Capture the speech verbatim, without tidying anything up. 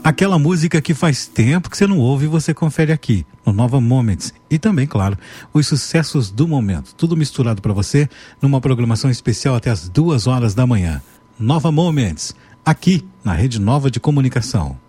Aquela música que faz tempo que você não ouve e você confere aqui, no Nova Moments. E também, claro, os sucessos do momento. Tudo misturado para você numa programação especial até as duas horas da manhã. Nova Moments, aqui na Rede Nova de Comunicação.